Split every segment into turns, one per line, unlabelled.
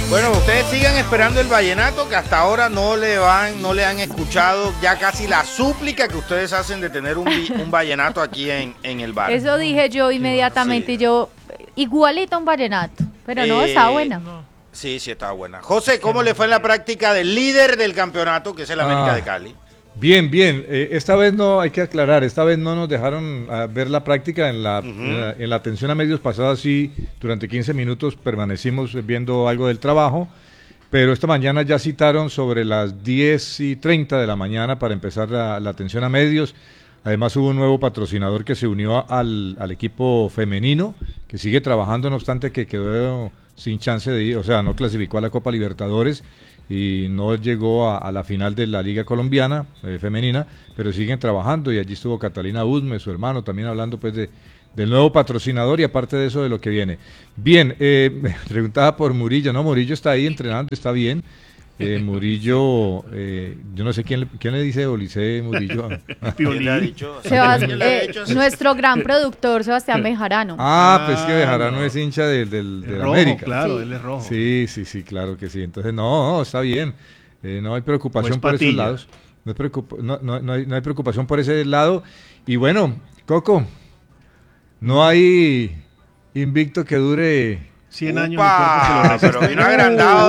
Bueno, ustedes sigan esperando el vallenato, que hasta ahora no le han escuchado ya casi la súplica que ustedes hacen de tener un vallenato aquí en el bar.
Eso dije yo inmediatamente,
Sí.
yo igualito a un vallenato, pero no, está buena.
Sí, está buena. José, ¿cómo le fue en la práctica del líder del campeonato, que es el América de Cali?
Bien, bien. Esta vez no, hay que aclarar, esta vez no nos dejaron ver la práctica en la atención a medios pasada, sí, durante 15 minutos permanecimos viendo algo del trabajo, pero esta mañana ya citaron sobre las 10:30 de la mañana para empezar la atención a medios. Además hubo un nuevo patrocinador que se unió al equipo femenino, que sigue trabajando, no obstante que quedó sin chance de ir, o sea, no clasificó a la Copa Libertadores y no llegó a la final de la Liga Colombiana femenina, pero siguen trabajando y allí estuvo Catalina Usme, su hermano, también hablando pues del nuevo patrocinador y aparte de eso de lo que viene. Bien, me preguntaba por Murillo, no, Murillo está ahí entrenando, está bien. Murillo, yo no sé quién le dice Olicé Murillo.
¿Quién le ha dicho?
Nuestro gran productor Sebastián Bejarano.
Pues que Bejarano es hincha del
rojo,
América.
Claro, él es rojo.
Sí, claro que sí. Entonces, no, está bien. No hay preocupación por esos lados. No hay preocupación por ese lado. Y bueno, Coco, no hay invicto que dure
100 años.
Pero vino agrandado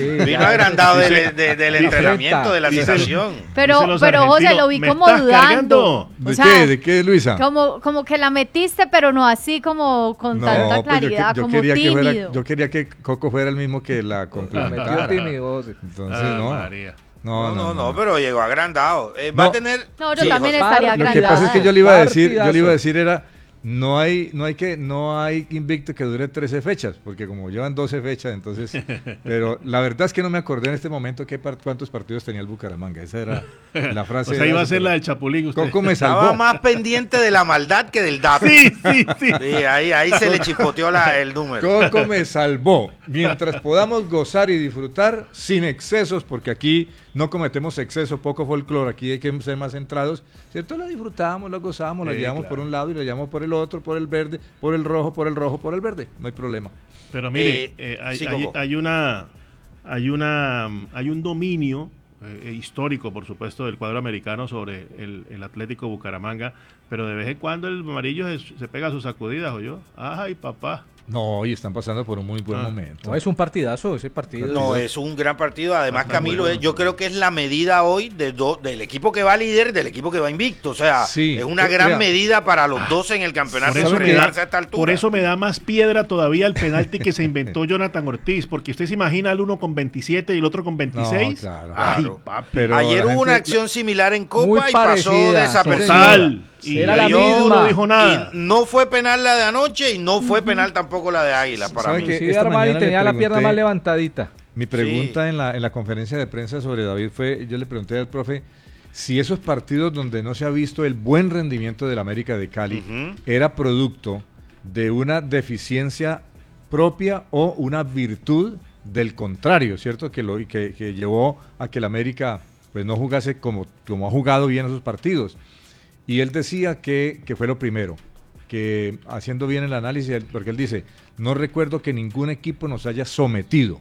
del entrenamiento, de la citación.
Pero José, lo vi como dudando.
¿De qué, Luisa?
Como que la metiste, pero no así como con tanta claridad, como tímido.
Yo quería que Coco fuera el mismo que la complementara.
Entonces,
no,
pero llegó agrandado. Va a tener...
No, yo también estaría agrandado.
Lo que pasa es que yo le iba a decir era... No hay invicto que dure 13 fechas, porque como llevan 12 fechas, entonces, pero la verdad es que no me acordé en este momento cuántos partidos tenía el Bucaramanga, esa era la frase.
O sea, iba a ser la del Chapulín usted.
Coco me salvó.
Estaba más pendiente de la maldad que del dato.
Sí.
Sí, ahí se le chipoteó el número.
Coco me salvó. Mientras podamos gozar y disfrutar sin excesos, porque aquí no cometemos exceso, poco folclore, aquí hay que ser más centrados, ¿cierto? La disfrutamos, la gozamos, la llevamos por un lado y la llevamos por el otro, por el verde, por el rojo, por el verde, no hay problema.
Pero mire, hay un dominio histórico, por supuesto, del cuadro americano sobre el Atlético Bucaramanga, pero de vez en cuando el amarillo se pega sus sacudidas, ¿o yo? ¡Ay, papá!
No, y están pasando por un muy buen momento.
No, es un partidazo ese partido.
No, es un gran partido. Además, Camilo, yo creo que es la medida hoy del equipo que va líder, del equipo que va invicto. O sea, es una gran medida para los dos en el campeonato enfrentarse a esta altura.
Por eso me da más piedra todavía el penalti que se inventó Jonathan Ortiz, porque usted se imagina el uno con 27 y el otro con 26.
No, claro.
Ay, papi.
Pero
ayer hubo una acción similar en Copa y pasó
parecida,
desapercibida.
Y
era la
yo
misma.
no dijo nada.
Y no fue penal la de anoche y no fue penal tampoco la de Águila para mí.
Sí, Armani tenía la pierna más levantadita.
Mi pregunta en la conferencia de prensa sobre David fue, yo le pregunté al profe si esos partidos donde no se ha visto el buen rendimiento del América de Cali era producto de una deficiencia propia o una virtud del contrario, ¿cierto? Que llevó a que el América pues no jugase como ha jugado bien esos partidos. Y él decía que fue lo primero, que haciendo bien el análisis, porque él dice, no recuerdo que ningún equipo nos haya sometido,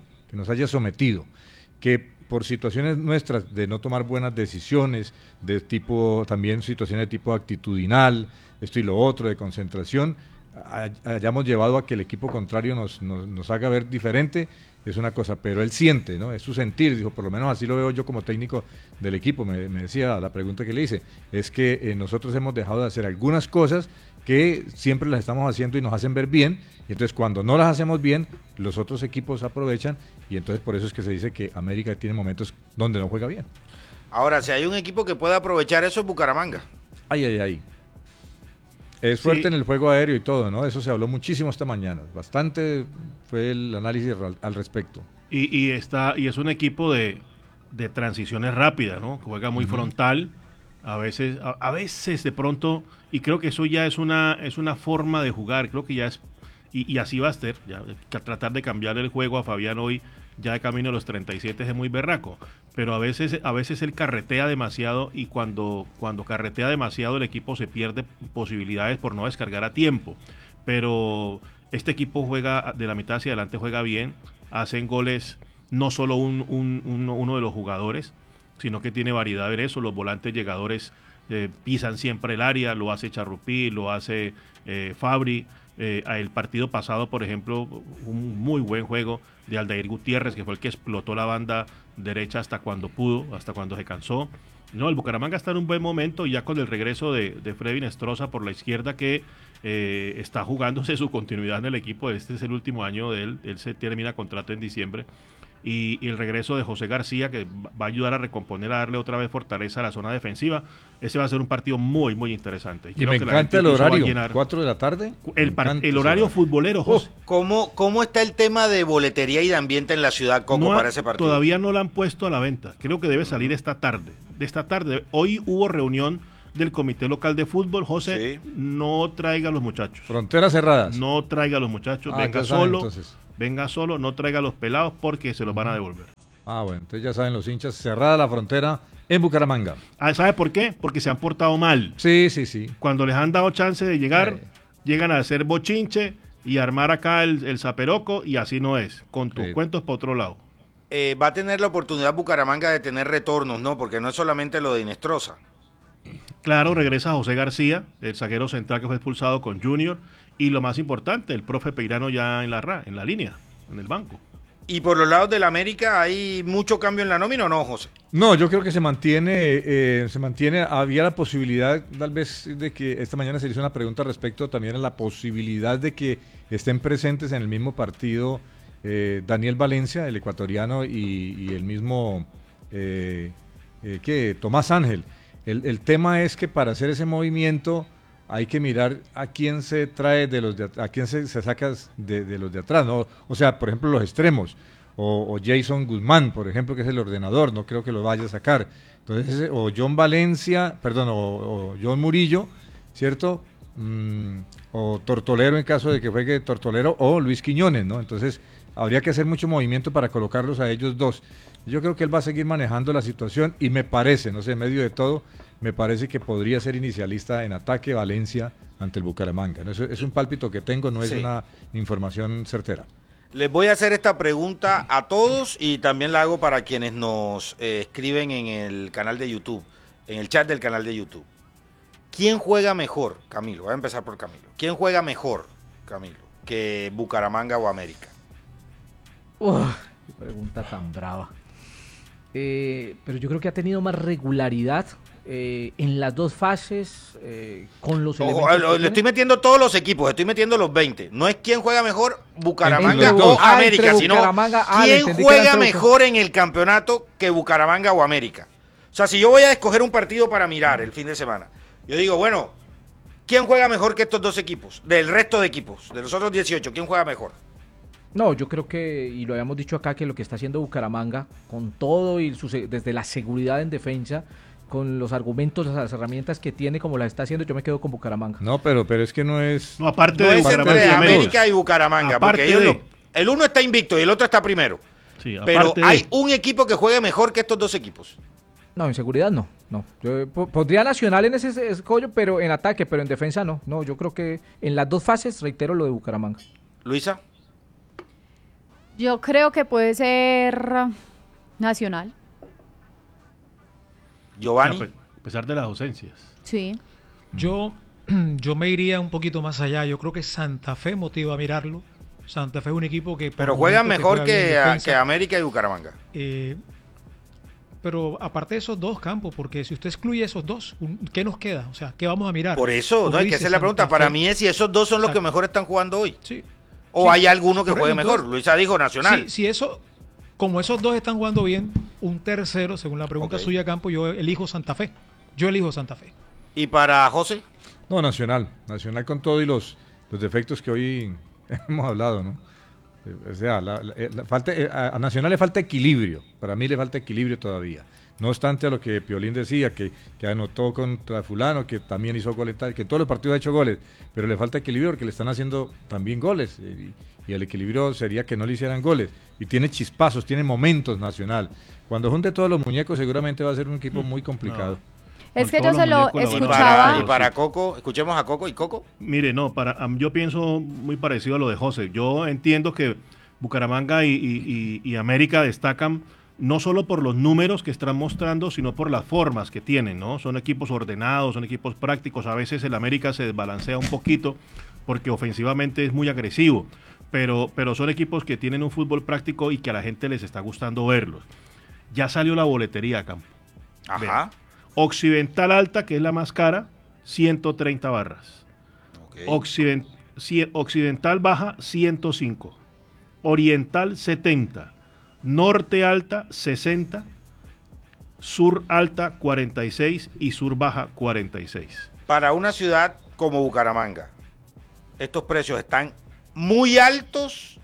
que por situaciones nuestras de no tomar buenas decisiones, de tipo, también situaciones de tipo actitudinal, esto y lo otro, de concentración, hayamos llevado a que el equipo contrario nos haga ver diferente, es una cosa, pero él siente, ¿no? Es su sentir, dijo, por lo menos así lo veo yo como técnico del equipo, me decía la pregunta que le hice, es que nosotros hemos dejado de hacer algunas cosas que siempre las estamos haciendo y nos hacen ver bien, y entonces cuando no las hacemos bien, los otros equipos aprovechan, y entonces por eso es que se dice que América tiene momentos donde no juega bien.
Ahora, si hay un equipo que puede aprovechar eso, es Bucaramanga.
Ay. Es fuerte en el juego aéreo y todo, ¿no? Eso se habló muchísimo esta mañana. Bastante fue el análisis al respecto.
Y es un equipo de transiciones rápidas, ¿no? Juega muy frontal. A veces de pronto, y creo que eso ya es una forma de jugar. Creo que ya es, y así va a ser. Ya, tratar de cambiar el juego a Fabián hoy, ya de camino a los 37 es muy berraco. Pero a veces él carretea demasiado y cuando carretea demasiado el equipo se pierde posibilidades por no descargar a tiempo. Pero este equipo juega de la mitad hacia adelante, juega bien. hacen goles no solo uno de los jugadores, sino que tiene variedad en eso. Los volantes llegadores pisan siempre el área, lo hace Charrupí, lo hace Fabri. El partido pasado, por ejemplo, un muy buen juego de Aldair Gutiérrez, que fue el que explotó la banda derecha hasta cuando pudo, hasta cuando se cansó. No, el Bucaramanga está en un buen momento, ya con el regreso de Freddy Nestroza por la izquierda, que está jugándose su continuidad en el equipo. Este es el último año de él se termina contrato en diciembre. Y el regreso de José García, que va a ayudar a recomponer, a darle otra vez fortaleza a la zona defensiva. Ese va a ser un partido muy, muy interesante.
Y me encanta el horario, 4 de la tarde.
El horario futbolero, José.
¿Cómo está el tema de boletería y de ambiente en la ciudad, Coco, para ese partido?
Todavía no la han puesto a la venta. Creo que debe salir esta tarde. Hoy hubo reunión del Comité Local de Fútbol. José, sí. No traiga a los muchachos.
Fronteras cerradas.
No traiga a los muchachos, venga solo. Venga solo, no traiga a los pelados porque se los van a devolver.
Bueno, entonces ya saben los hinchas, cerrada la frontera en Bucaramanga.
¿Sabe por qué? Porque se han portado mal.
Sí.
Cuando les han dado chance de llegar, llegan a hacer bochinche y armar acá el zaperoco, y así no es. Con tus cuentos para otro lado.
Va a tener la oportunidad Bucaramanga de tener retornos, ¿no? Porque no es solamente lo de Inestrosa.
Claro, regresa José García, el zaguero central que fue expulsado con Junior. Y lo más importante, el profe Peirano ya en la línea, en el banco.
¿Y por los lados del América hay mucho cambio en la nómina o no, José?
No, yo creo que se mantiene. Había la posibilidad, tal vez, de que esta mañana se hizo una pregunta respecto también a la posibilidad de que estén presentes en el mismo partido Daniel Valencia, el ecuatoriano, y el mismo Tomás Ángel. El tema es que para hacer ese movimiento hay que mirar a quién se trae a quién se saca de los de atrás, ¿no? O sea, por ejemplo, los extremos, o Jason Guzmán, por ejemplo, que es el ordenador, no creo que lo vaya a sacar. Entonces, o John Valencia, o John Murillo, ¿cierto? O Tortolero en caso de que juegue Tortolero, o Luis Quiñones, ¿no? Entonces, habría que hacer mucho movimiento para colocarlos a ellos dos. Yo creo que él va a seguir manejando la situación y me parece, no sé, en medio de todo, me parece que podría ser inicialista en ataque Valencia ante el Bucaramanga. ¿No? Es un pálpito que tengo, no es una información certera.
Les voy a hacer esta pregunta a todos y también la hago para quienes nos escriben en el canal de YouTube, en el chat del canal de YouTube. ¿Quién juega mejor, Camilo? Voy a empezar por Camilo. ¿Quién juega mejor, Camilo, que Bucaramanga o América?
Qué pregunta tan brava. Pero yo creo que ha tenido más regularidad en las dos fases con los elementos.
Le estoy metiendo todos los equipos, estoy metiendo los 20. No es quién juega mejor Bucaramanga o América, sino quién juega mejor en el campeonato que Bucaramanga o América. O sea, si yo voy a escoger un partido para mirar el fin de semana, yo digo, bueno, ¿quién juega mejor que estos dos equipos? Del resto de equipos, de los otros 18, ¿quién juega mejor?
No, yo creo que, y lo habíamos dicho acá, que lo que está haciendo Bucaramanga, con todo y desde la seguridad en defensa, con los argumentos, las herramientas que tiene, como las está haciendo, yo me quedo con Bucaramanga.
No, pero es que no es...
No, aparte
no
de
es entre América y Bucaramanga,
aparte
porque ellos el uno está invicto y el otro está primero.
Sí,
pero hay un equipo que juegue mejor que estos dos equipos.
No, en seguridad no. Yo pondría Nacional en ese escollo, pero en ataque, pero en defensa no. No, yo creo que en las dos fases, reitero lo de Bucaramanga.
Luisa.
Yo creo que puede ser Nacional.
Giovanni.
A pesar de las ausencias.
Sí.
Yo me iría un poquito más allá. Yo creo que Santa Fe motiva a mirarlo. Santa Fe es un equipo que...
Pero juegan mejor que América y Bucaramanga.
Pero aparte de esos dos campos, porque si usted excluye esos dos, ¿qué nos queda? O sea, ¿qué vamos a mirar?
Por eso, no hay que hacer la pregunta. Para mí es si esos dos son los que mejor están jugando hoy.
Sí.
¿O hay alguno que juegue mejor? Luisa dijo Nacional.
Sí, eso, como esos dos están jugando bien, un tercero, según la pregunta suya, Campo, yo elijo Santa Fe. ¿Y para José?
No, Nacional con todo y los defectos que hoy hemos hablado, ¿no? O sea, a Nacional le falta equilibrio, para mí le falta equilibrio todavía. No obstante a lo que Piolín decía, que anotó contra fulano, que también hizo goles, que en todos los partidos ha hecho goles, pero le falta equilibrio porque le están haciendo también goles, y el equilibrio sería que no le hicieran goles. Y tiene chispazos, tiene momentos Nacional. Cuando junte todos los muñecos seguramente va a ser un equipo muy complicado.
Es que yo se lo escuchaba.
Y para Coco, escuchemos a Coco. ¿Y Coco?
Mire, yo pienso muy parecido a lo de José. Yo entiendo que Bucaramanga y América destacan no solo por los números que están mostrando, sino por las formas que tienen, ¿no? Son equipos ordenados, son equipos prácticos. A veces el América se desbalancea un poquito porque ofensivamente es muy agresivo, pero son equipos que tienen un fútbol práctico y que a la gente les está gustando verlos. Ya salió la boletería, Campo.
Ajá.
Vean. Occidental Alta, que es la más cara, 130 barras.
Okay.
Occidental Baja, 105. Oriental, 70. Norte Alta, 60. Sur Alta, 46. Y Sur Baja, 46.
Para una ciudad como Bucaramanga, ¿estos precios están muy altos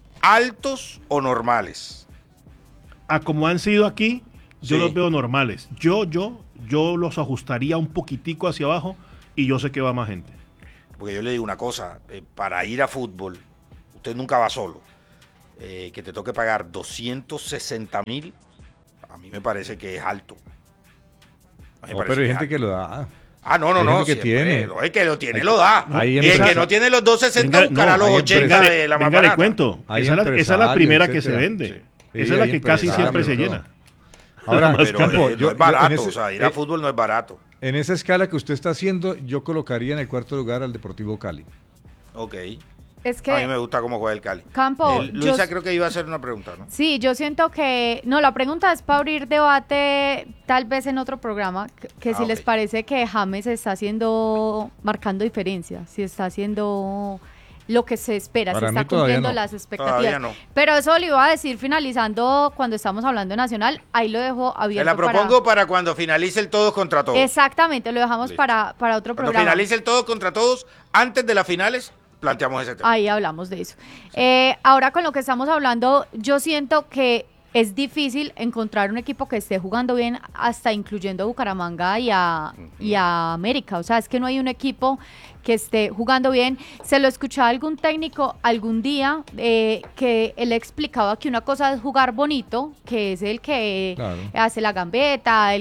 o normales?
A como han sido aquí, yo
Sí.
los veo normales. Yo los ajustaría un poquitico hacia abajo y yo sé que va más gente.
Porque yo le digo una cosa, para ir a fútbol, usted nunca va solo. Que te toque pagar 260.000, a mí me parece que es alto.
Pero hay gente que lo da.
No,
que tiene.
El que lo tiene lo da.
Ahí
Y el que no tiene los 260 buscará los 80 de la más
Venga, le
barata.
cuento. Esa es la primera que se vende.
Sí,
Esa es la
hay
que casi siempre se
empresarios,
llena.
Ahora,
Pero
Campo,
no es barato,
en
o sea, ir a fútbol no es barato.
en esa escala que usted está haciendo, yo colocaría en el cuarto lugar al Deportivo Cali.
Ok.
Es que
A mí me gusta cómo juega el Cali.
Campo,
Luisa creo que iba a hacer una pregunta, ¿no?
Sí, yo siento que... No, la pregunta es para abrir debate tal vez en otro programa, que si les parece que James está marcando diferencia, si está haciendo lo que se espera,
Para
si está
mí todavía
cumpliendo
no.
las expectativas.
Todavía no.
Pero eso lo iba a decir finalizando cuando estamos hablando de Nacional, ahí lo dejo
Se
abierto
la propongo para cuando finalice el todos contra todos.
Exactamente, lo dejamos
Listo.
para otro
Cuando
programa.
finalice el todos contra todos, antes de las finales, planteamos ese tema.
Ahí hablamos de eso. Ahora con lo que estamos hablando, yo siento que es difícil encontrar un equipo que esté jugando bien, hasta incluyendo a Bucaramanga y a América. O sea, es que no hay un equipo que esté jugando bien. Se lo escuchaba a algún técnico algún día que él explicaba que una cosa es jugar bonito, que es el que hace la gambeta,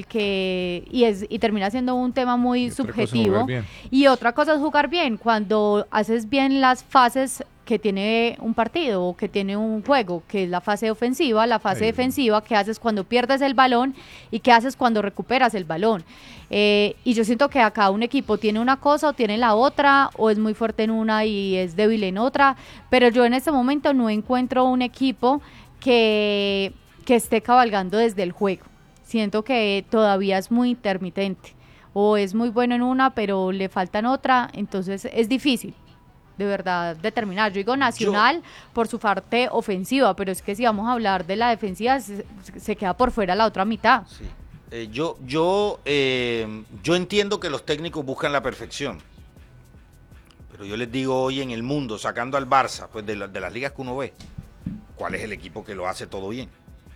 y termina siendo un tema muy subjetivo. Y otra cosa es jugar bien, cuando haces bien las fases que tiene un partido o que tiene un juego, que es la fase ofensiva, la fase defensiva, qué haces cuando pierdes el balón y qué haces cuando recuperas el balón. Y yo siento que acá un equipo tiene una cosa o tiene la otra, o es muy fuerte en una y es débil en otra, pero yo en este momento no encuentro un equipo que esté cabalgando desde el juego. Siento que todavía es muy intermitente, o es muy bueno en una, pero le faltan otra, entonces es difícil de verdad determinar. Yo digo Nacional por su parte ofensiva, pero es que si vamos a hablar de la defensiva, se queda por fuera la otra mitad.
Sí. Yo entiendo que los técnicos buscan la perfección, pero yo les digo hoy en el mundo, sacando al Barça, pues de las ligas que uno ve, ¿cuál es el equipo que lo hace todo bien?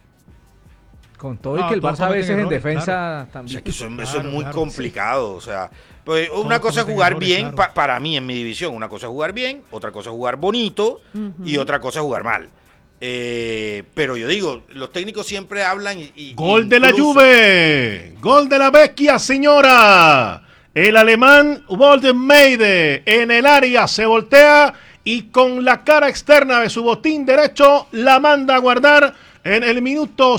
Con todo y que el Barça a veces en defensa también.
O sea, que eso es muy complicado, o sea, pues una cosa es jugar bien, para mí en mi división, una cosa es jugar bien, otra cosa es jugar bonito y otra cosa es jugar mal. Pero yo digo, los técnicos siempre hablan
¡Gol de la Juve! ¡Gol de la Vecchia, señora! El alemán Woldenmeide en el área se voltea y con la cara externa de su botín derecho la manda a guardar en el minuto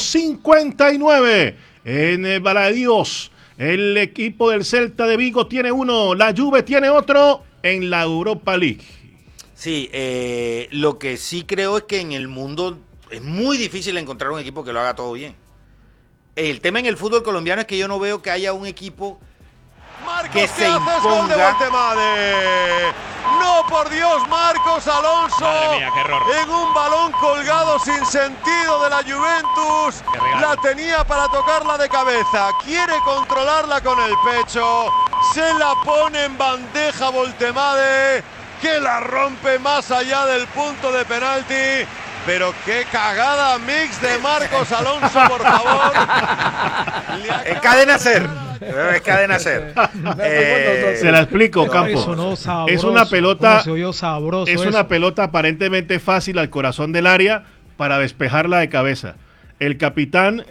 59 en el Balaídos. El equipo del Celta de Vigo tiene uno, la Juve tiene otro en la Europa League.
Sí, lo que sí creo es que en el mundo es muy difícil encontrar un equipo que lo haga todo bien. El tema en el fútbol colombiano es que yo no veo que haya un equipo que se imponga.
No, por Dios, Marcos Alonso.
Madre mía, qué error.
En un balón colgado sin sentido de la Juventus. La tenía para tocarla de cabeza. Quiere controlarla con el pecho. Se la pone en bandeja Voltemade, que la rompe más allá del punto de penalti. Pero qué cagada mix de Marcos Alonso, por favor.
Es cadena ser. Es cadena ser.
Se la explico, Campo.
Sabroso,
es una pelota.
se oyó sabroso
es
eso.
una pelota aparentemente fácil al corazón del área para despejarla de cabeza. El capitán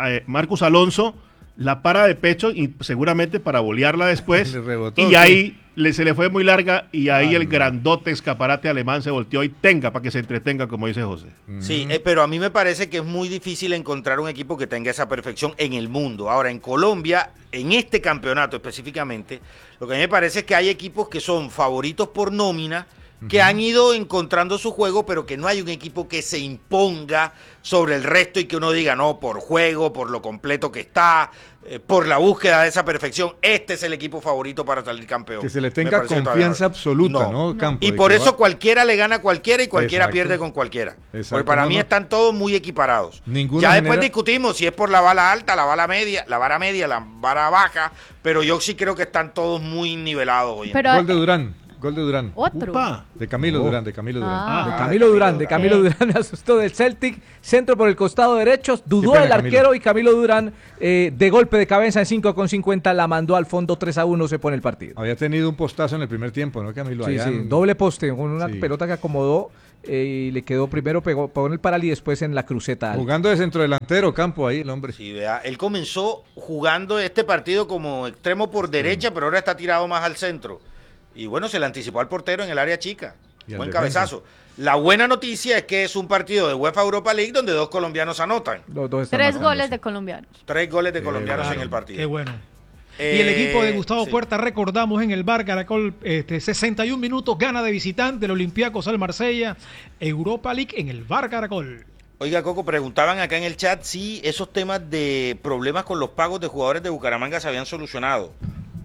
Marcos Alonso la para de pecho y seguramente para bolearla después. Y ahí se le fue muy larga y ahí el grandote escaparate alemán se volteó y tenga para que se entretenga, como dice José.
Sí, pero a mí me parece que es muy difícil encontrar un equipo que tenga esa perfección en el mundo. Ahora, en Colombia, en este campeonato específicamente, lo que a mí me parece es que hay equipos que son favoritos por nómina, que han ido encontrando su juego, pero que no hay un equipo que se imponga sobre el resto y que uno diga, no, por juego, por lo completo que está, por la búsqueda de esa perfección, este es el equipo favorito para salir campeón.
Que se le tenga confianza absoluta, ¿no? Campo,
y por eso cualquiera le gana a cualquiera y cualquiera pierde con cualquiera. Porque para mí están todos muy equiparados. Ya después discutimos si es por la bala alta, la vara media, la vara baja, pero yo sí creo que están todos muy nivelados hoy en día.
Gol de Durán. Gol de Durán.
Otro.
De Camilo Durán,
de Camilo Durán, me asustó del Celtic, centro por el costado derecho, dudó el arquero y Camilo Durán de golpe de cabeza en 5:50 la mandó al fondo, 3-1 se pone el partido.
Había tenido un postazo en el primer tiempo, ¿no, Camilo?
Sí, doble poste, con una pelota que acomodó y le quedó primero, pegó en el paral y después en la cruceta.
Jugando de centrodelantero, Campo ahí el hombre.
Sí, vea, él comenzó jugando este partido como extremo por derecha, pero ahora está tirado más al centro. Y bueno, se le anticipó al portero en el área chica. Buen cabezazo. La buena noticia es que es un partido de UEFA Europa League donde 2 colombianos anotan.
3 goles de colombianos.
3 goles de colombianos en el partido.
Qué bueno. Y el equipo de Gustavo Puerta, recordamos, en el Bar Caracol, 61 minutos, gana de visitante el Olympiacos al Marsella, Europa League en el Bar Caracol.
Oiga, Coco, preguntaban acá en el chat si esos temas de problemas con los pagos de jugadores de Bucaramanga se habían solucionado.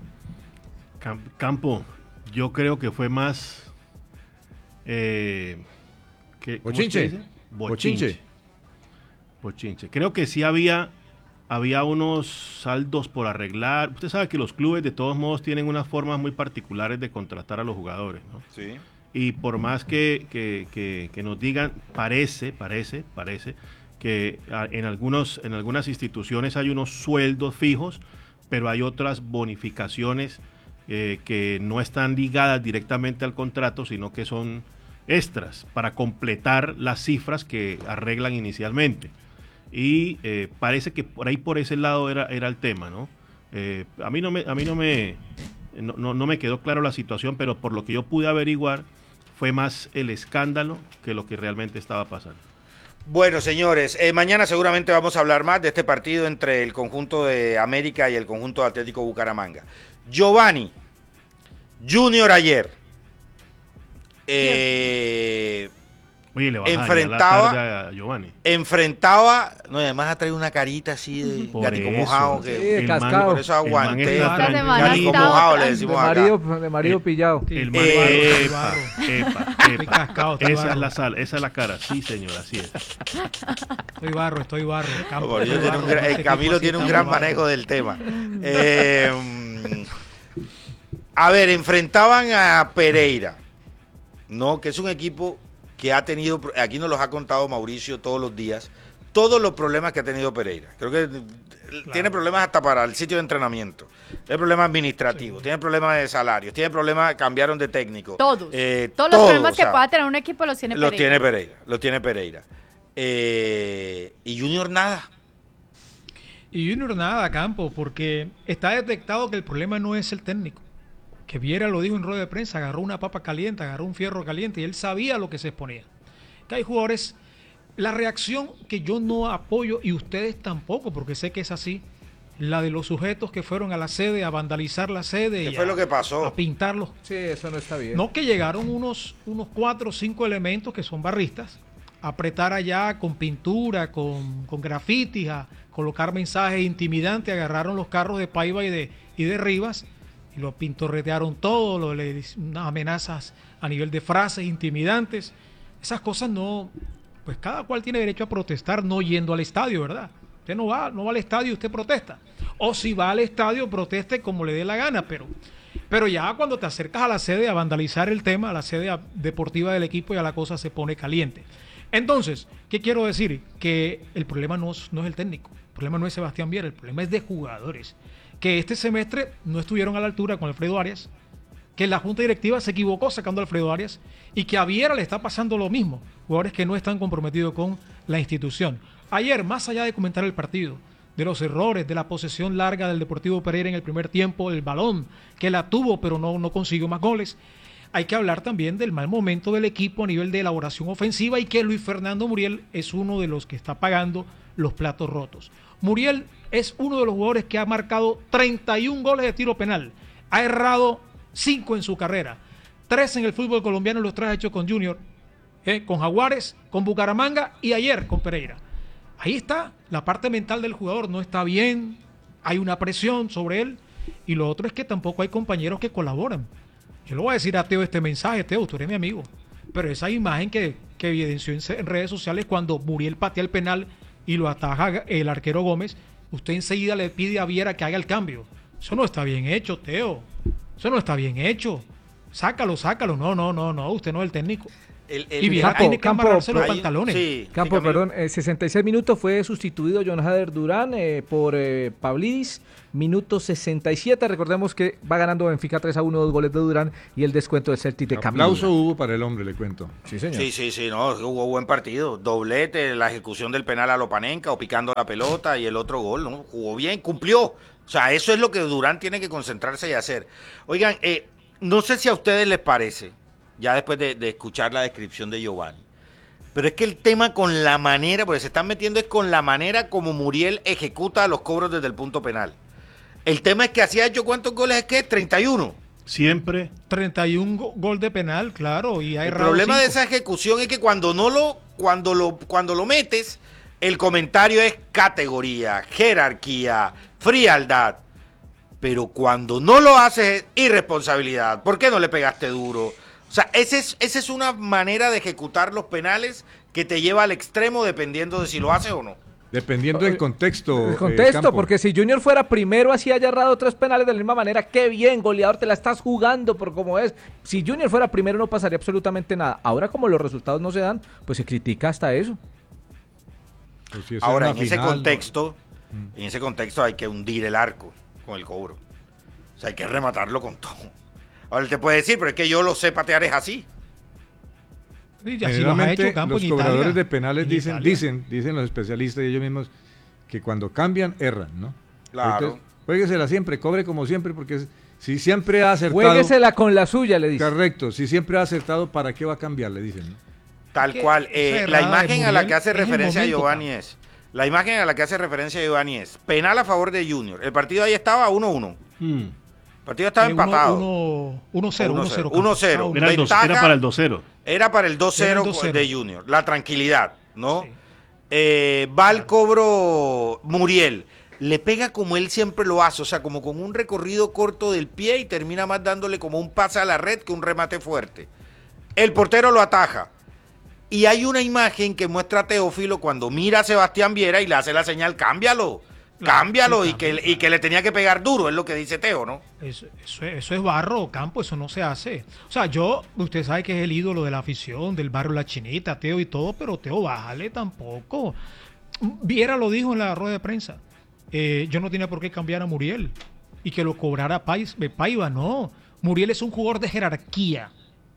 Campo, yo creo que fue más...
Bochinche.
Creo que sí había unos saldos por arreglar. Usted sabe que los clubes de todos modos tienen unas formas muy particulares de contratar a los jugadores, ¿no?
Sí.
Y por más que nos digan, parece que en algunas instituciones hay unos sueldos fijos, pero hay otras bonificaciones que no están ligadas directamente al contrato, sino que son extras para completar las cifras que arreglan inicialmente. Y parece que por ese lado era el tema, ¿no? A mí no me quedó claro la situación, pero por lo que yo pude averiguar fue más el escándalo que lo que realmente estaba pasando.
Bueno, señores, mañana seguramente vamos a hablar más de este partido entre el conjunto de América y el conjunto de Atlético Bucaramanga. Giovanni Junior ayer
Oye, le enfrentaba a Giovanni.
No, además ha traído una carita así de gatico mojado, que
cascado.
Por eso aguanté.
Gatico
mojado le decimos
de marido pillado.
El man cascado. Esa es la sal, esa es la cara. Sí, señor, así es.
Estoy barro.
Camilo tiene un gran manejo del tema. A ver, enfrentaban a Pereira, ¿no? Que es un equipo que ha tenido, aquí nos los ha contado Mauricio todos los días, todos los problemas que ha tenido Pereira. Creo que tiene problemas hasta para el sitio de entrenamiento, tiene problemas administrativos, tiene problemas de salarios, tiene problemas, cambiaron de técnico.
Todos los problemas que pueda tener un equipo los tiene Pereira.
Los tiene Pereira. Y Junior nada.
Y Junior nada, Campo, porque está detectado que el problema no es el técnico. Que Viera lo dijo en rueda de prensa, agarró una papa caliente, agarró un fierro caliente y él sabía lo que se exponía. Que hay jugadores, la reacción que yo no apoyo y ustedes tampoco, porque sé que es así, la de los sujetos que fueron a la sede a vandalizar la sede.
¿Qué fue lo que pasó?
A pintarlos.
Sí, eso no está bien.
No, que llegaron unos 4 o 5 elementos que son barristas, a apretar allá con pintura, con grafitis, a colocar mensajes intimidantes, agarraron los carros de Paiva y de Rivas, y lo pintorretearon todo, unas amenazas a nivel de frases intimidantes. Esas cosas no, pues cada cual tiene derecho a protestar no yendo al estadio, ¿verdad? Usted no va al estadio y usted protesta. O si va al estadio, proteste como le dé la gana, pero ya cuando te acercas a la sede a vandalizar el tema, a la sede deportiva del equipo, ya la cosa se pone caliente. Entonces, ¿qué quiero decir? Que el problema no es el técnico, el problema no es Sebastián Viera, el problema es de jugadores. Que este semestre no estuvieron a la altura con Alfredo Arias, que la junta directiva se equivocó sacando a Alfredo Arias y que a Viera le está pasando lo mismo, jugadores que no están comprometidos con la institución. Ayer, más allá de comentar el partido, de los errores, de la posesión larga del Deportivo Pereira en el primer tiempo, el balón, que la tuvo pero no consiguió más goles. Hay que hablar también del mal momento del equipo a nivel de elaboración ofensiva y que Luis Fernando Muriel es uno de los que está pagando los platos rotos. Muriel es uno de los jugadores que ha marcado 31 goles de tiro penal. Ha errado 5 en su carrera. 3 en el fútbol colombiano los ha hecho con Junior, con Jaguares, con Bucaramanga y ayer con Pereira. Ahí está, la parte mental del jugador no está bien, hay una presión sobre él y lo otro es que tampoco hay compañeros que colaboran. Yo le voy a decir a Teo este mensaje: Teo, tú eres mi amigo, pero esa imagen que evidenció en redes sociales cuando Muriel patea el penal y lo ataja el arquero Gómez, usted enseguida le pide a Viera que haga el cambio. Eso no está bien hecho, Teo, eso no está bien hecho. Sácalo, no, usted no es el técnico. Y Viera tiene que amarrarse los pantalones.
Sí, Campo, perdón, 66 minutos fue sustituido John Hader Durán por Pavlidis, minuto 67, recordemos que va ganando Benfica 3-1, 2 goles de Durán y el descuento del Celtic de Camilo.
Aplauso hubo para el hombre, le cuento.
Sí, señor.
Sí, no, hubo buen partido, doblete, la ejecución del penal a Lopanenka o picando la pelota y el otro gol, ¿no? Jugó bien, cumplió. O sea, eso es lo que Durán tiene que concentrarse y hacer. Oigan, no sé si a ustedes les parece, ya después de escuchar la descripción de Giovanni, pero es que el tema con la manera, porque se están metiendo es con la manera como Muriel ejecuta los cobros desde el punto penal. El tema es que así ha hecho ¿cuántos goles es que? 31.
Siempre.
31 gol de penal, claro, y hay
El problema 5. De esa ejecución es que cuando lo metes, el comentario es categoría, jerarquía, frialdad. Pero cuando no lo haces es irresponsabilidad. ¿Por qué no le pegaste duro? O sea, esa es una manera de ejecutar los penales que te lleva al extremo dependiendo de si lo haces o no.
Dependiendo del contexto.
El contexto, porque si Junior fuera primero así haya errado 3 penales de la misma manera, qué bien, goleador, te la estás jugando por cómo es. Si Junior fuera primero no pasaría absolutamente nada. Ahora como los resultados no se dan, pues se critica hasta eso.
Pues si
ahora, en ese contexto hay que hundir el arco con el cobro. O sea, hay que rematarlo con todo. Ahora él te puede decir, pero es que yo lo sé patear es así.
Sí, así los ha hecho Campo
los
en
cobradores
Italia,
de penales dicen los especialistas y ellos mismos que cuando cambian, erran, ¿no?
Claro.
Entonces, juéguesela siempre, cobre como siempre, porque si siempre ha acertado...
Juéguesela con la suya, le dicen.
Correcto, si siempre ha acertado, ¿para qué va a cambiar? Le dicen, ¿no?
Tal cual. La imagen a la que hace referencia Giovanni es... La imagen a la que hace referencia Giovanni es penal a favor de Junior. El partido ahí estaba 1-1. El partido estaba empatado.
1-0.
1-0.
Era para el 2-0.
Era para el 2-0 de Junior. La tranquilidad, ¿no? Sí. Va al cobro Muriel. Le pega como él siempre lo hace, o sea, como con un recorrido corto del pie y termina más dándole como un pase a la red que un remate fuerte. El portero lo ataja. Y hay una imagen que muestra a Teófilo cuando mira a Sebastián Viera y le hace la señal, cámbialo, sí, y que le tenía que pegar duro, es lo que dice Teo, ¿no?
Eso es barro, Campo, eso no se hace. O sea, usted sabe que es el ídolo de la afición, del barrio La Chinita, Teo y todo, pero Teo, bájale tampoco. Viera lo dijo en la rueda de prensa, yo no tenía por qué cambiar a Muriel y que lo cobrara Paiva, no. Muriel es un jugador de jerarquía,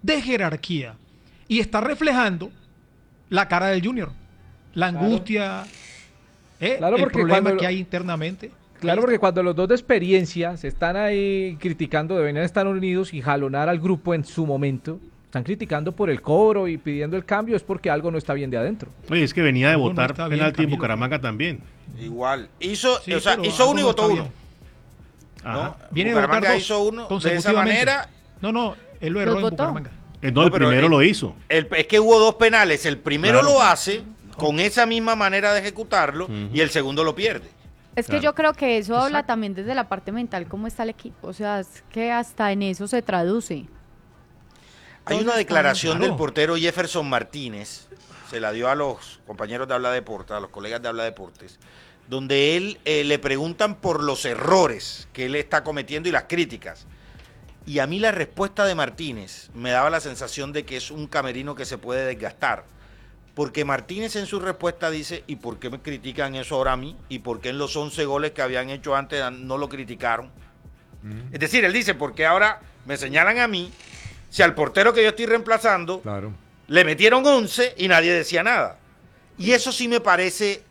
y está reflejando la cara del Junior, la angustia,
claro,
el problema que hay internamente.
Claro, porque cuando los dos de experiencia se están ahí criticando, deberían estar unidos y jalonar al grupo en su momento. Están criticando por el cobro y pidiendo el cambio, es porque algo no está bien de adentro.
Oye, es que venía de votar penalti en Bucaramanga también.
Hizo uno y votó uno.
¿No? Viene de votar
hizo uno de esa manera.
No, él lo erró en Bucaramanga.
No, el primero lo hizo.
Es que hubo 2 penales. El primero lo hace con esa misma manera de ejecutarlo y el segundo lo pierde.
Es que yo creo que eso habla también desde la parte mental, cómo está el equipo. O sea, es que hasta en eso se traduce.
Hay una declaración del portero Jefferson Martínez, se la dio a los compañeros de Habla Deportes, a los colegas de Habla Deportes, donde él le preguntan por los errores que él está cometiendo y las críticas. Y a mí la respuesta de Martínez me daba la sensación de que es un camerino que se puede desgastar. Porque Martínez en su respuesta dice, ¿y por qué me critican eso ahora a mí? ¿Y por qué en los 11 goles que habían hecho antes no lo criticaron? Es decir, él dice, ¿por qué ahora me señalan a mí si al portero que yo estoy reemplazando le metieron 11 y nadie decía nada? Y eso sí me parece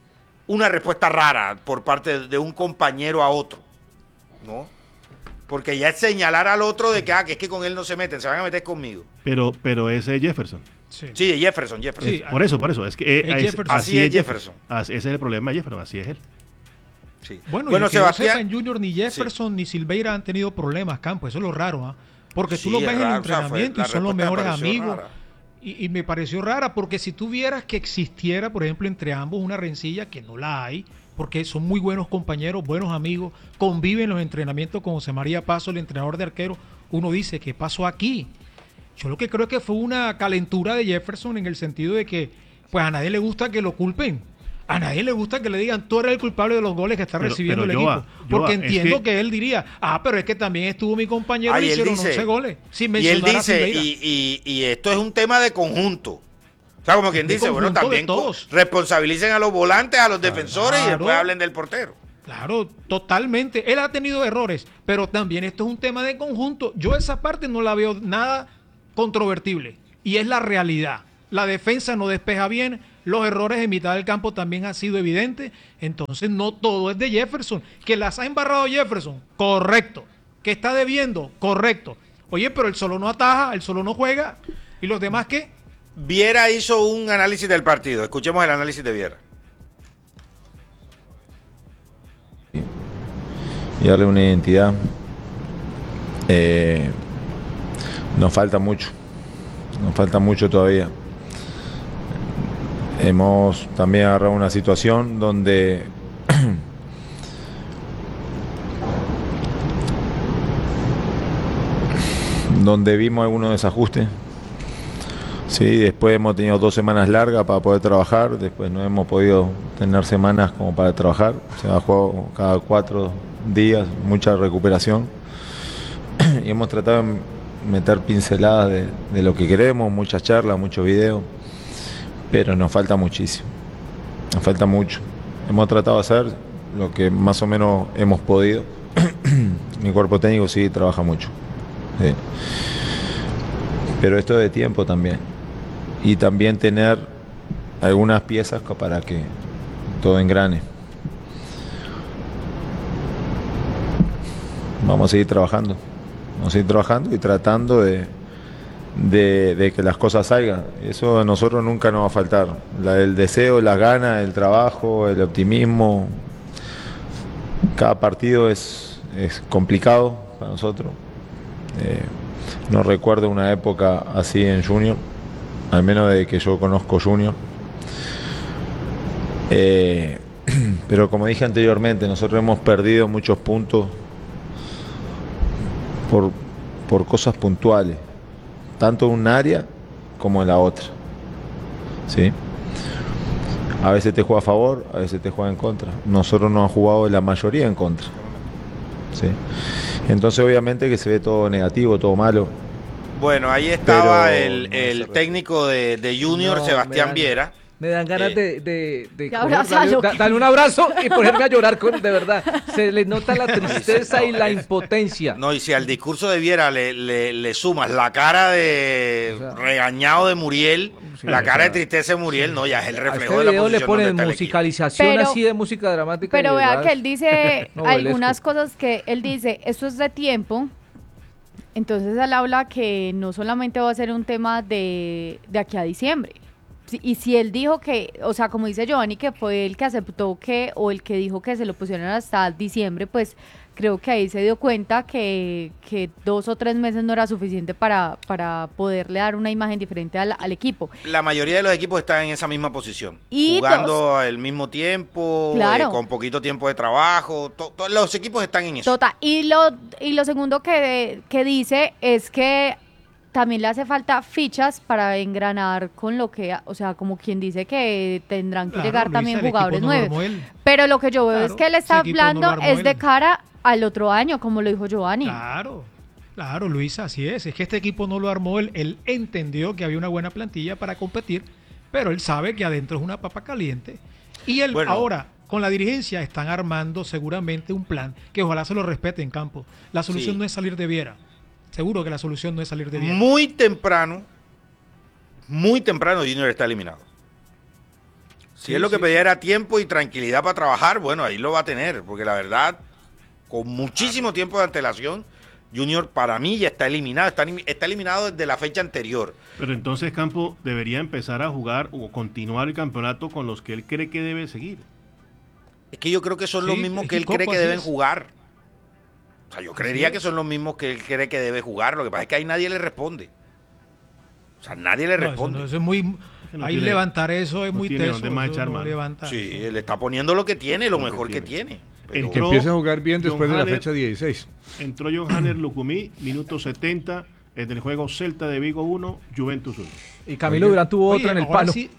una respuesta rara por parte de un compañero a otro, ¿no? Porque ya es señalar al otro de que es que con él no se meten, se van a meter conmigo.
Pero ese es Jefferson.
Sí, de Jefferson.
Sí, por eso. Es que
así es Jefferson.
Ese es el problema de Jefferson, así es él.
Sí.
Bueno, Sebastián Junior, ni Jefferson ni Silveira han tenido problemas, Campo. Eso es lo raro, ¿ah? Porque tú los ves en el entrenamiento y son los mejores amigos. Y me pareció rara, porque si tú vieras que existiera, por ejemplo, entre ambos una rencilla, que no la hay, porque son muy buenos compañeros, buenos amigos, conviven en los entrenamientos con José María Paso, el entrenador de arquero, uno dice, ¿qué pasó aquí? Yo lo que creo es que fue una calentura de Jefferson en el sentido de que pues a nadie le gusta que lo culpen. A nadie le gusta que le digan, tú eres el culpable de los goles que está recibiendo el equipo. Porque entiendo que él diría, pero es que también estuvo mi compañero y hicieron 11 goles. Sin
y él dice, y esto es un tema de conjunto. O sea, como quien dice, bueno, también responsabilicen a los volantes, a los defensores y después hablen del portero.
Claro, totalmente. Él ha tenido errores, pero también esto es un tema de conjunto. Yo esa parte no la veo nada controvertible. Y es la realidad. La defensa no despeja bien. Los errores en mitad del campo también han sido evidentes. Entonces no todo es de Jefferson. Que las ha embarrado Jefferson, correcto. Que está debiendo, correcto. Oye, pero él solo no ataja, él solo no juega. ¿Y los demás qué?
Viera hizo un análisis del partido. Escuchemos el análisis de Viera.
Y darle una identidad. Nos falta mucho todavía. Hemos también agarrado una situación donde vimos algunos desajustes. Sí, después hemos tenido 2 semanas largas para poder trabajar, después no hemos podido tener semanas como para trabajar, se ha jugado cada 4 días, mucha recuperación y hemos tratado de meter pinceladas de lo que queremos, muchas charlas, muchos videos, pero nos falta muchísimo, nos falta mucho. Hemos tratado de hacer lo que más o menos hemos podido. Mi cuerpo técnico sí trabaja mucho, sí. Pero esto es de tiempo también. Y también tener algunas piezas para que todo engrane. Vamos a seguir trabajando y tratando de que las cosas salgan. Eso a nosotros nunca nos va a faltar. El deseo, las ganas, el trabajo, el optimismo. Cada partido es complicado para nosotros. No recuerdo una época así en Junior, al menos de que yo conozco Junior. Pero como dije anteriormente, nosotros hemos perdido muchos puntos por cosas puntuales, tanto en un área como en la otra. ¿Sí? A veces te juega a favor, a veces te juega en contra. Nosotros nos han jugado la mayoría en contra. ¿Sí? Entonces obviamente que se ve todo negativo, todo malo.
Bueno, ahí estaba el técnico de Junior, Sebastián Viera.
Me dan ganas de darle un abrazo y ponerme a llorar de verdad. Se le nota la tristeza y la impotencia.
No, y si al discurso de Viera le sumas la cara de regañado de Muriel, la cara de tristeza de Muriel, no, ya es el reflejo de la posición.
Le ponen musicalización así de música dramática.
Pero vea que él dice algunas cosas que él dice, esto es de tiempo. Entonces él habla que no solamente va a ser un tema de aquí a diciembre. Y si él dijo que, o sea, como dice Giovanni, que fue el que aceptó o el que dijo que se lo pusieron hasta diciembre, pues creo que ahí se dio cuenta que 2 o 3 meses no era suficiente para poderle dar una imagen diferente al equipo.
La mayoría de los equipos están en esa misma posición, jugando al mismo tiempo, claro, con poquito tiempo de trabajo, los equipos están en eso.
Total. Y lo segundo que dice es que también le hace falta fichas para engranar con lo que, o sea, como quien dice que tendrán que llegar también jugadores nuevos. Pero lo que yo veo es que él está hablando es de cara al otro año, como lo dijo Giovanni.
Claro, Luisa, así es. Es que este equipo no lo armó él. Él entendió que había una buena plantilla para competir, pero él sabe que adentro es una papa caliente. Y él ahora, con la dirigencia, están armando seguramente un plan que ojalá se lo respete en campo. La solución no es salir de Viera. Seguro que la solución no es salir de Viera.
Muy temprano Junior está eliminado. Si es lo que pedía era tiempo y tranquilidad para trabajar, bueno, ahí lo va a tener, porque la verdad, con muchísimo tiempo de antelación, Junior para mí ya está eliminado, está eliminado desde la fecha anterior.
Pero entonces Campo debería empezar a jugar o continuar el campeonato con los que él cree que debe seguir.
Es que yo creo que son los mismos que él cree que deben jugar. O sea, yo creería que son los mismos que él cree que debe jugar. Lo que pasa es que ahí nadie le responde. O sea, nadie le responde.
Eso es muy... Ahí levantar eso es muy teso.
Sí, él está poniendo lo que tiene, lo mejor que tiene.
Pero que empiece a jugar bien después de la fecha 16.
Entró Johanner Lucumí, minuto 70, en el juego Celta de Vigo 1, Juventus 1.
Y Camilo Durán tuvo otra en el palo.
Sí,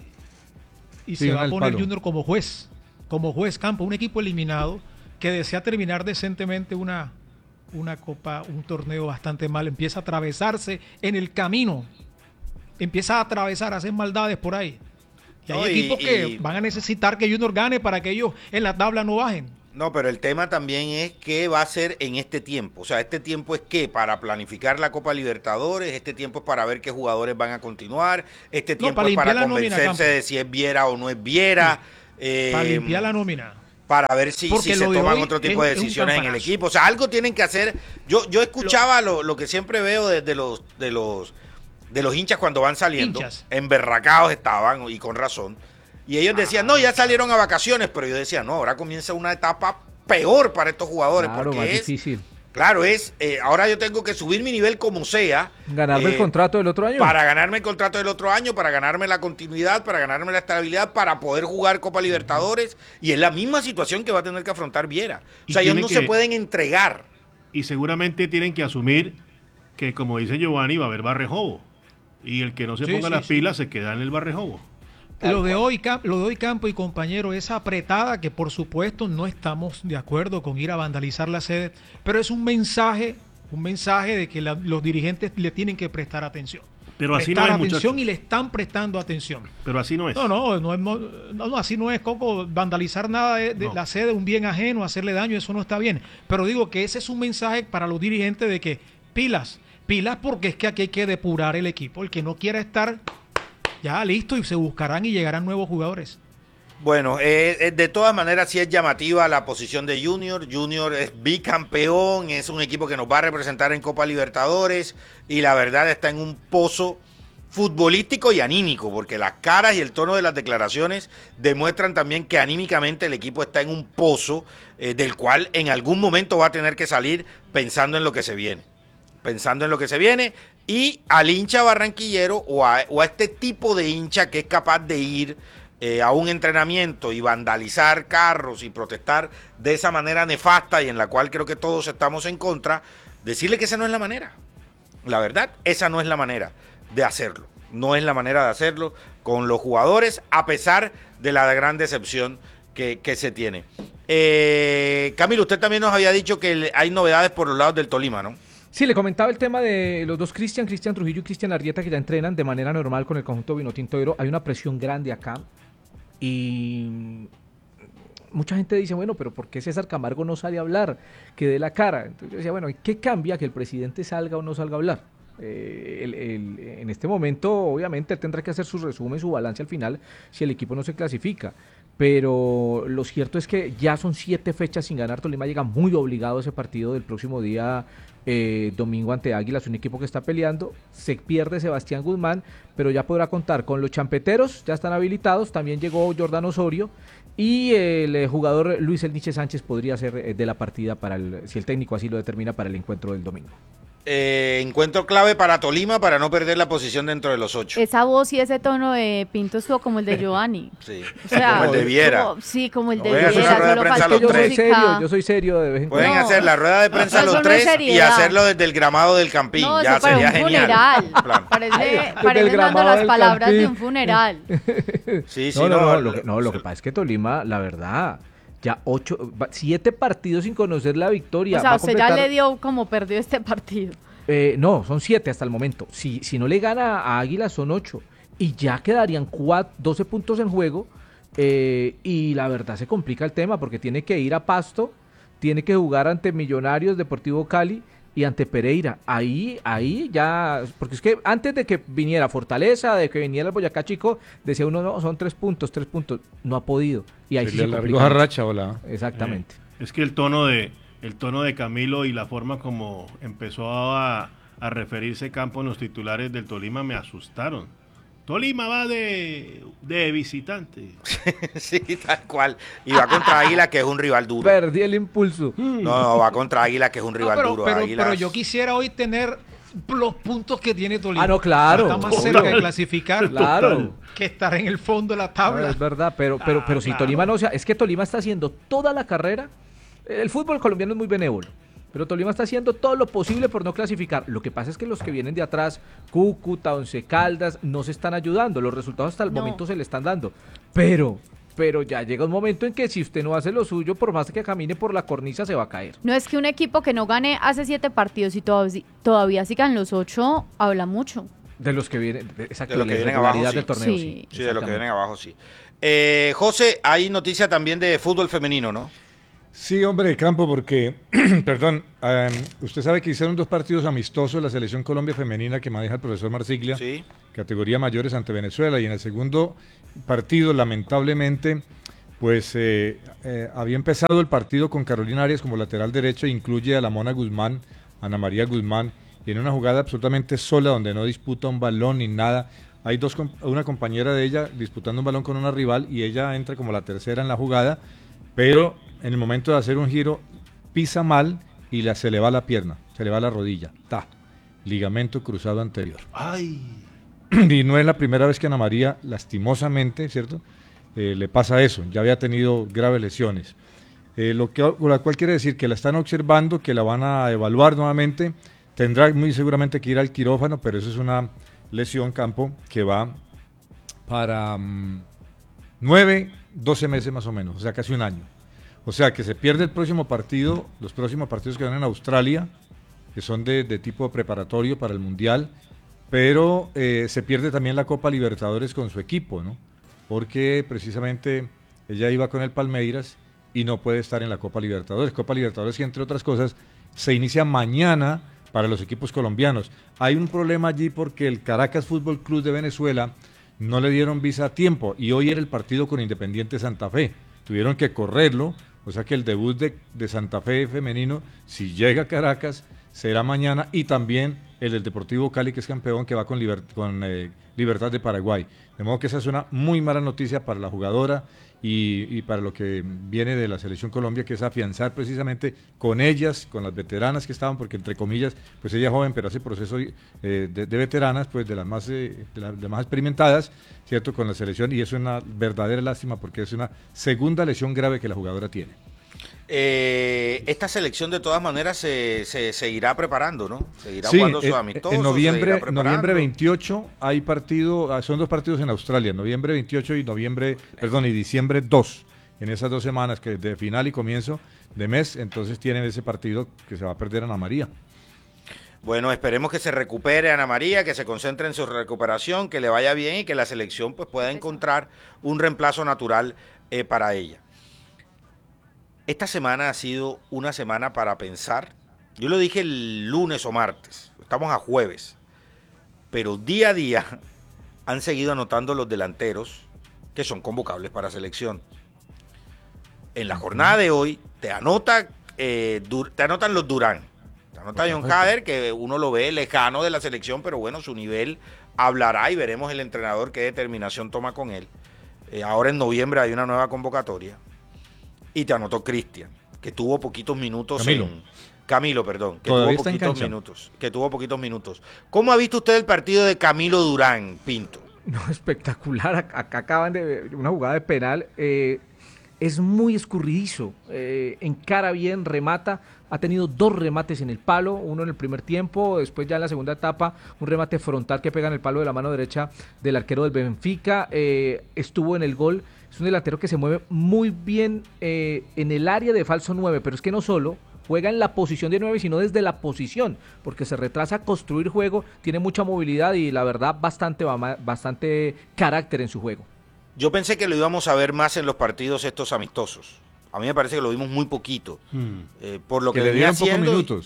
y se va a poner Junior como juez Campo, un equipo eliminado que desea terminar decentemente una copa, un torneo bastante mal, empieza a atravesarse en el camino. Empieza a atravesar, a hacer maldades por ahí. Y hay equipos que van a necesitar que Junior gane para que ellos en la tabla no bajen.
No, pero el tema también es qué va a hacer en este tiempo. O sea, este tiempo es qué, para planificar la Copa Libertadores, este tiempo es para ver qué jugadores van a continuar, este tiempo es para convencerse de si es Viera o no es Viera.
Para limpiar la nómina.
Para ver si se toman otro tipo de decisiones en el equipo. O sea, algo tienen que hacer. Yo escuchaba lo que siempre veo desde de los hinchas cuando van saliendo, emberracados estaban, y con razón, y ellos decían, no, ya salieron a vacaciones, pero yo decía, no, ahora comienza una etapa peor para estos jugadores,
claro,
porque
es difícil.
Claro, ahora yo tengo que subir mi nivel como sea.
Ganarme el contrato del otro año.
Para ganarme el contrato del otro año, para ganarme la continuidad, para ganarme la estabilidad, para poder jugar Copa Libertadores, y es la misma situación que va a tener que afrontar Viera. O sea, ellos no se pueden entregar.
Y seguramente tienen que asumir que, como dice Giovanni, va a haber Barrejobo. Y el que no se ponga las pilas se queda en el Barrejobo.
Lo de hoy, Campo y compañero, esa apretada que por supuesto no estamos de acuerdo con ir a vandalizar la sede, pero es un mensaje de que los dirigentes le tienen que prestar atención.
Pero así no es,
atención, y le están prestando atención.
Pero así no es.
No, así no es, Coco. Vandalizar nada de la sede, un bien ajeno, hacerle daño, eso no está bien. Pero digo que ese es un mensaje para los dirigentes de que pilas, porque es que aquí hay que depurar el equipo. El que no quiera estar, ya listo, y se buscarán y llegarán nuevos jugadores.
Bueno, de todas maneras sí es llamativa la posición de Junior. Junior es bicampeón, es un equipo que nos va a representar en Copa Libertadores, y la verdad está en un pozo futbolístico y anímico, porque las caras y el tono de las declaraciones demuestran también que anímicamente el equipo está en un pozo del cual en algún momento va a tener que salir pensando en lo que se viene. Y al hincha barranquillero o a este tipo de hincha que es capaz de ir a un entrenamiento y vandalizar carros y protestar de esa manera nefasta y en la cual creo que todos estamos en contra, decirle que esa no es la manera. La verdad, esa no es la manera de hacerlo. No es la manera de hacerlo con los jugadores, a pesar de la gran decepción que se tiene. Camilo, usted también nos había dicho que hay novedades por los lados del Tolima, ¿no?
Sí, le comentaba el tema de los dos Cristian Trujillo y Cristian Arrieta, que ya entrenan de manera normal con el conjunto vinotintoero. Hay una presión grande acá y mucha gente dice, bueno, pero ¿por qué César Camargo no sale a hablar? Que dé la cara. Entonces yo decía, bueno, ¿qué cambia que el presidente salga o no salga a hablar? En este momento, obviamente, él tendrá que hacer su resumen, su balance al final, si el equipo no se clasifica. Pero lo cierto es que ya son 7 fechas sin ganar. Tolima llega muy obligado a ese partido del próximo día domingo ante Águilas, un equipo que está peleando. Se pierde Sebastián Guzmán, pero ya podrá contar con los champeteros, ya están habilitados. También llegó Jordán Osorio y el jugador Luis Elniche Sánchez podría ser de la partida si el técnico así lo determina, para el encuentro del domingo.
Encuentro clave para Tolima para no perder la posición dentro de los 8.
Esa voz y ese tono de Pinto estuvo como el de Giovanni.
Sí,
o sea,
como el de Viera.
Como el de
Viera.
Yo soy serio de vez en cuando.
Pueden hacer la rueda de prensa los 3 y hacerlo desde el gramado del Campín.
No,
ya sería
un
genial.
Funeral. Parece dando las palabras Campín de un funeral.
Sí,
lo que pasa es que Tolima, la verdad, ya 7 partidos sin conocer la victoria.
O sea, usted ya le dio como perdió este partido.
No, son 7 hasta el momento. Si no le gana a Águilas son 8. Y ya quedarían 12 puntos en juego. Y la verdad se complica el tema porque tiene que ir a Pasto, tiene que jugar ante Millonarios, Deportivo Cali, y ante Pereira, ahí ya, porque es que antes de que viniera Fortaleza, de que viniera el Boyacá Chico, decía uno, no, son 3 puntos, no ha podido, y ahí sí se
complica. Racha, hola.
Exactamente.
Es que el tono de Camilo y la forma como empezó a referirse Campo en los titulares del Tolima me asustaron. Tolima va de visitante.
Sí, tal cual. Y va contra Águila, que es un rival duro.
Perdí el impulso.
No, va contra Águila, que es un rival duro.
Pero yo quisiera hoy tener los puntos que tiene Tolima.
Ah, no, claro.
Está más cerca de clasificar
claro.
que estar en el fondo de la tabla.
No, es verdad, pero si
claro.
Tolima no, o sea, es que Tolima está haciendo toda la carrera. El fútbol colombiano es muy benévolo. Pero Tolima está haciendo todo lo posible por no clasificar. Lo que pasa es que los que vienen de atrás, Cúcuta, Once Caldas, no se están ayudando. Los resultados hasta el momento se le están dando. Pero ya llega un momento en que si usted no hace lo suyo, por más que camine por la cornisa, se va a caer.
No es que un equipo que no gane hace 7 partidos y todavía sigan los 8, habla mucho.
De los que vienen, exacto,
de los que vienen abajo, sí.
Del torneo,
Sí,
de los que vienen abajo, sí. José, hay noticia también de fútbol femenino, ¿no?
Sí, hombre, de campo, porque, perdón, usted sabe que hicieron 2 partidos amistosos la Selección Colombia Femenina que maneja el profesor Marsiglia,
Sí.
categoría mayores ante Venezuela, y en el segundo partido, lamentablemente, pues había empezado el partido con Carolina Arias como lateral derecho, incluye a la Mona Guzmán, Ana María Guzmán, y en una jugada absolutamente sola, donde no disputa un balón ni nada. Hay una compañera de ella disputando un balón con una rival, y ella entra como la tercera en la jugada, pero en el momento de hacer un giro, pisa mal y se le va la pierna, se le va la rodilla. Ligamento cruzado anterior.
¡Ay!
Y no es la primera vez que Ana María, lastimosamente, ¿cierto? Le pasa eso, ya había tenido graves lesiones. Lo cual quiere decir que la están observando, que la van a evaluar nuevamente. Tendrá muy seguramente que ir al quirófano, pero eso es una lesión, Campo, que va para 9-12 meses más o menos, o sea, casi un año. O sea, que se pierde el próximo partido, los próximos partidos que van en Australia, que son de tipo preparatorio para el Mundial, pero se pierde también la Copa Libertadores con su equipo, ¿no? Porque precisamente ella iba con el Palmeiras y no puede estar en la Copa Libertadores. Copa Libertadores que, entre otras cosas, se inicia mañana para los equipos colombianos. Hay un problema allí porque el Caracas Fútbol Club de Venezuela no le dieron visa a tiempo, y hoy era el partido con Independiente Santa Fe. Tuvieron que correrlo. O sea que el debut de Santa Fe femenino, si llega a Caracas, será mañana, y también el del Deportivo Cali, que es campeón, que va con Libertad de Paraguay. De modo que esa es una muy mala noticia para la jugadora y para lo que viene de la Selección Colombia, que es afianzar precisamente con ellas, con las veteranas que estaban, porque entre comillas, pues ella es joven, pero hace proceso de veteranas, pues de las más experimentadas, ¿cierto?, con la selección, y es una verdadera lástima porque es una segunda lesión grave que la jugadora tiene.
Esta selección de todas maneras se seguirá preparando, ¿no? Seguirá
sí,
jugando sus amistosos.
En noviembre 28 hay partido, son 2 partidos en Australia, noviembre 28 y diciembre 2. En esas 2 semanas que de final y comienzo de mes, entonces tienen ese partido que se va a perder Ana María.
Bueno, esperemos que se recupere Ana María, que se concentre en su recuperación, que le vaya bien y que la selección pues pueda encontrar un reemplazo natural para ella. Esta semana ha sido una semana para pensar. Yo lo dije el lunes o martes, estamos a jueves, pero día a día han seguido anotando los delanteros que son convocables para selección. En la jornada de hoy te anotan los Durán, te anota John Hader, que uno lo ve lejano de la selección, pero bueno, su nivel hablará y veremos el entrenador qué determinación toma con él. Ahora en noviembre hay una nueva convocatoria. Y te anotó Cristian, que tuvo poquitos minutos. Camilo, perdón, que tuvo poquitos minutos. ¿Cómo ha visto usted el partido de Camilo Durán, Pinto?
No, espectacular. Acá acaban de una jugada de penal. Es muy escurridizo. Encara bien, remata. Ha tenido 2 remates en el palo, uno en el primer tiempo, después ya en la segunda etapa, un remate frontal que pega en el palo de la mano derecha del arquero del Benfica. Estuvo en el gol. Es un delantero que se mueve muy bien en el área de falso 9, pero es que no solo juega en la posición de 9, sino desde la posición, porque se retrasa a construir juego, tiene mucha movilidad y la verdad bastante carácter en su juego.
Yo pensé que lo íbamos a ver más en los partidos estos amistosos. A mí me parece que lo vimos muy poquito. Por lo que
le
venía
dieron pocos
haciendo.
minutos.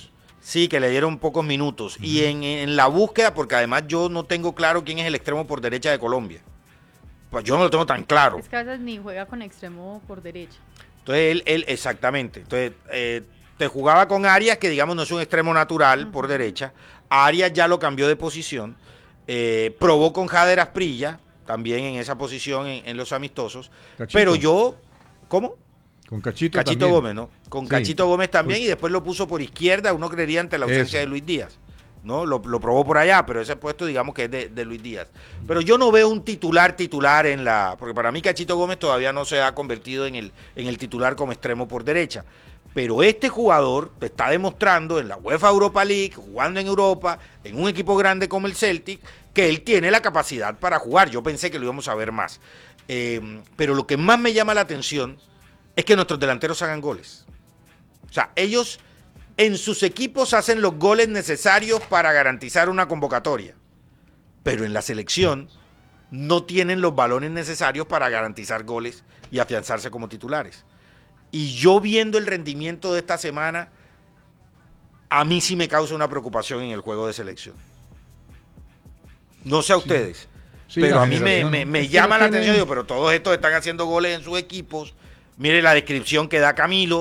Sí, que le dieron pocos minutos. Y en la búsqueda, porque además yo no tengo claro quién es el extremo por derecha de Colombia. Pues yo no lo tengo tan claro.
Es que a veces ni juega con extremo por derecha.
Entonces él exactamente. Entonces te jugaba con Arias, que digamos no es un extremo natural por derecha. Arias ya lo cambió de posición. Probó con Jader Asprilla, también en esa posición en los amistosos.
Cachito.
Pero yo, ¿cómo?
Con Cachito
Cachito
también.
Gómez, ¿no? Con
Sí.
Cachito Gómez también,
Justo.
y después lo puso por izquierda, uno creería ante la ausencia
Eso.
de Luis Díaz, ¿no? Lo probó por allá, pero ese puesto digamos que es de Luis Díaz. Pero yo no veo un titular en la... Porque para mí Cachito Gómez todavía no se ha convertido en el titular como extremo por derecha. Pero este jugador te está demostrando en la UEFA Europa League, jugando en Europa, en un equipo grande como el Celtic, que él tiene la capacidad para jugar. Yo pensé que lo íbamos a ver más. Pero lo que más me llama la atención es que nuestros delanteros hagan goles. O sea, ellos en sus equipos hacen los goles necesarios para garantizar una convocatoria. Pero en la selección no tienen los balones necesarios para garantizar goles y afianzarse como titulares. Y yo viendo el rendimiento de esta semana, a mí sí me causa una preocupación en el juego de selección. No sé a ustedes,
Sí,
pero
la
a mí
generación.
me
Es que
llama
no
la
tienen-
atención, digo, pero todos estos están haciendo goles en sus equipos. Mire la descripción que da Camilo.